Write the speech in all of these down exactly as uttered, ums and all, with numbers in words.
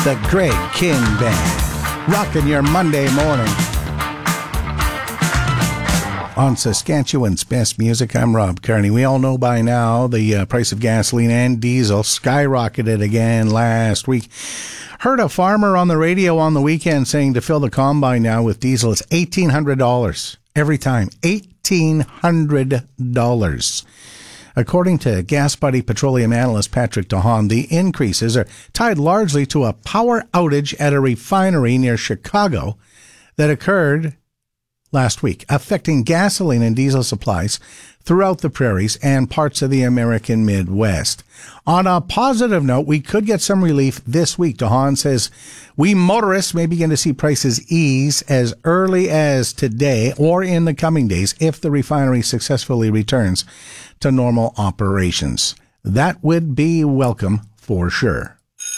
The Greg King Band, rocking your Monday morning. On Saskatchewan's Best Music, I'm Rob Kearney. We all know by now the uh, price of gasoline and diesel skyrocketed again last week. Heard a farmer on the radio on the weekend saying to fill the combine now with diesel, it's eighteen hundred dollars every time. eighteen hundred dollars. According to Gas Buddy petroleum analyst Patrick DeHaan, the increases are tied largely to a power outage at a refinery near Chicago that occurred last week, affecting gasoline and diesel supplies throughout the prairies and parts of the American Midwest. On a positive note, we could get some relief this week. DeHaan says we motorists may begin to see prices ease as early as today or in the coming days if the refinery successfully returns to normal operations. That would be welcome for sure.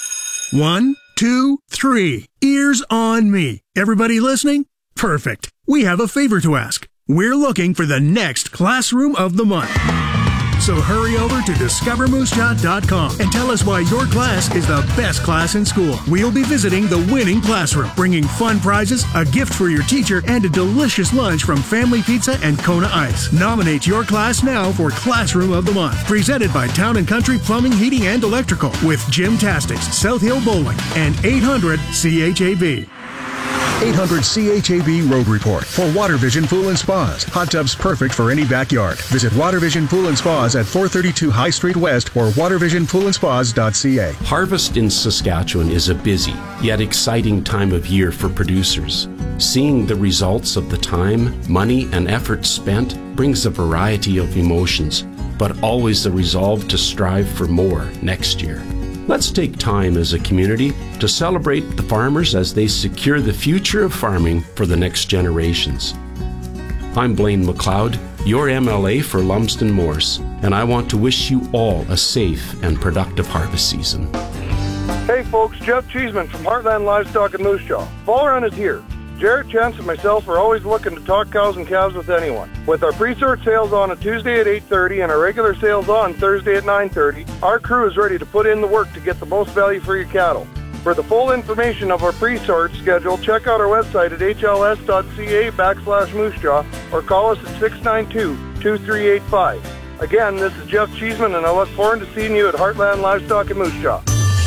One, two, three. Ears on me. Everybody listening? Perfect. We have a favor to ask. We're looking for the next Classroom of the Month. So hurry over to discover moose jaw dot com and tell us why your class is the best class in school. We'll be visiting the winning classroom, bringing fun prizes, a gift for your teacher, and a delicious lunch from Family Pizza and Kona Ice. Nominate your class now for Classroom of the Month. Presented by Town and Country Plumbing, Heating, and Electrical with Jim Tastics, South Hill Bowling, and eight hundred C H A B. eight hundred C H A B Road Report for Water Vision Pool and Spas. Hot tubs perfect for any backyard. Visit Water Vision Pool and Spas at four thirty-two High Street West or water vision pool and spas dot c a. Harvest in Saskatchewan is a busy yet exciting time of year for producers. Seeing the results of the time, money, and effort spent brings a variety of emotions, but always the resolve to strive for more next year. Let's take time as a community to celebrate the farmers as they secure the future of farming for the next generations. I'm Blaine McLeod, your M L A for Lumsden Morse, and I want to wish you all a safe and productive harvest season. Hey folks, Jeff Cheeseman from Heartland Livestock in Moose Jaw. Fall run is here. Jarrett, Chance, and myself are always looking to talk cows and calves with anyone. With our pre-sort sales on a Tuesday at eight thirty and our regular sales on Thursday at nine thirty, our crew is ready to put in the work to get the most value for your cattle. For the full information of our pre-sort schedule, check out our website at h l s dot c a backslash moose jaw or call us at six nine two, two three eight five. Again, this is Jeff Cheeseman, and I look forward to seeing you at Heartland Livestock in Moose Jaw.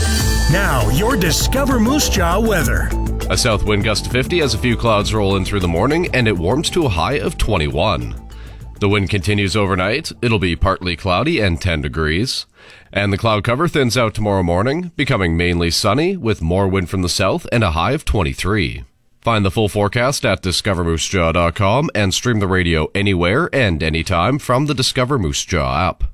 Now, your Discover Moose Jaw weather. A south wind gust to fifty as a few clouds roll in through the morning, and it warms to a high of twenty-one. The wind continues overnight. It'll be partly cloudy and ten degrees. And the cloud cover thins out tomorrow morning, becoming mainly sunny with more wind from the south and a high of twenty-three. Find the full forecast at discover moose jaw dot com and stream the radio anywhere and anytime from the Discover Moose Jaw app.